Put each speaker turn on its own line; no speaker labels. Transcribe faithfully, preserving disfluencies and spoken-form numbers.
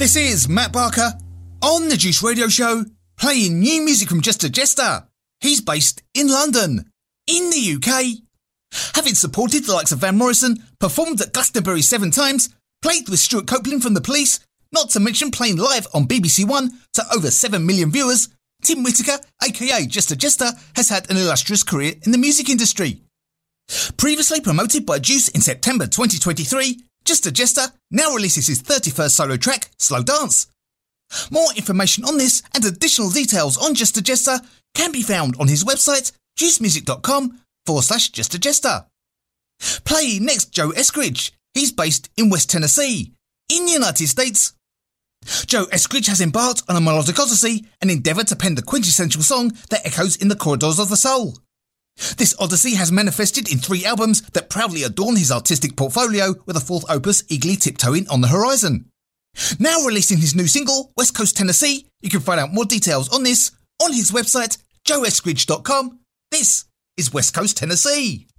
This is Matt Barker on the Juice Radio Show, playing new music from Jester Jester. He's based in London, in the U K. Having supported the likes of Van Morrison, performed at Glastonbury seven times, played with Stuart Copeland from The Police, not to mention playing live on B B C One to over seven million viewers, Tim Whitaker, aka Jester Jester, has had an illustrious career in the music industry. Previously promoted by Juice in September twenty twenty-three, Jester Jester now releases his thirty-first solo track, Slow Dance. More information on this and additional details on Jester Jester can be found on his website, juicemusic.com forward slash Jester Jester. Play next Joe Eskridge. He's based in West Tennessee, in the United States. Joe Eskridge has embarked on a melodic odyssey and endeavoured to pen the quintessential song that echoes in the corridors of the soul. This odyssey has manifested in three albums that proudly adorn his artistic portfolio, with a fourth opus eagerly tiptoeing on the horizon. Now releasing his new single, West Coast Tennessee, you can find out more details on this on his website, joe eskridge dot com. This is West Coast Tennessee.